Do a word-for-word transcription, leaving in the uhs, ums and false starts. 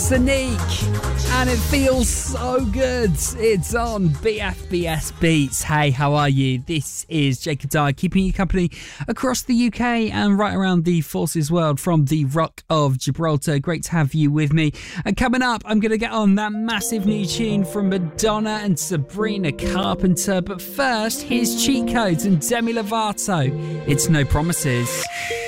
Sonique, and it feels so good. It's on B F B S Beats. Hey, how are you? This is Jacob Dye, keeping you company across the U K and right around the Forces world from the Rock of Gibraltar. Great to have you with me. And coming up, I'm going to get on that massive new tune from Madonna and Sabrina Carpenter. But first, here's Cheat Codes and Demi Lovato. It's No Promises.